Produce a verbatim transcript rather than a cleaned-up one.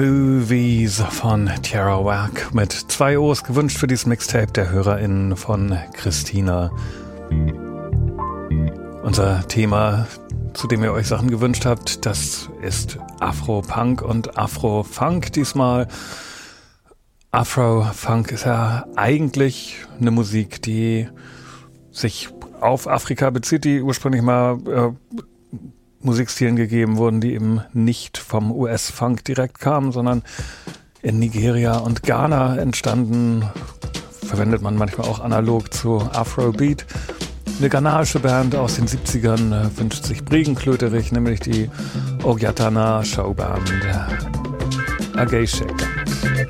Movies von Tierra Whack mit zwei O's gewünscht für dieses Mixtape der HörerInnen von Christina. Unser Thema, zu dem ihr euch Sachen gewünscht habt, das ist Afro-Punk und Afro-Funk diesmal. Afro-Funk ist ja eigentlich eine Musik, die sich auf Afrika bezieht, die ursprünglich mal äh, Musikstilen gegeben wurden, die eben nicht vom U S-Funk direkt kamen, sondern in Nigeria und Ghana entstanden. Verwendet man manchmal auch analog zu Afrobeat. Eine ghanaische Band aus den siebzigern äh, wünscht sich Briegenklöterich, nämlich die Ogyatana Showband Ageshek.